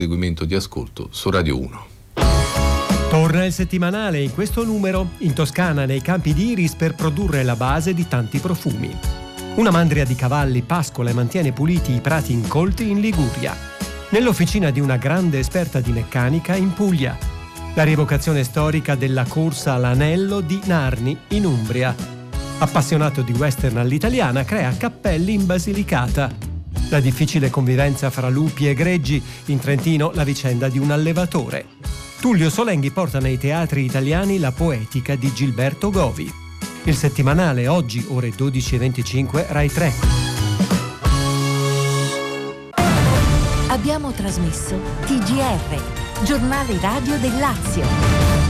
Seguimento di ascolto su Radio 1. Torna il settimanale, in questo numero, in Toscana, nei campi di iris per produrre la base di tanti profumi. Una mandria di cavalli pascola e mantiene puliti i prati incolti in Liguria. Nell'officina di una grande esperta di meccanica in Puglia. La rievocazione storica della corsa all'anello di Narni in Umbria. Appassionato di western all'italiana, crea cappelli in Basilicata. La difficile convivenza fra lupi e greggi, in Trentino la vicenda di un allevatore. Tullio Solenghi porta nei teatri italiani la poetica di Gilberto Govi. Il settimanale oggi, ore 12:25, Rai 3. Abbiamo trasmesso TGR, giornale radio del Lazio.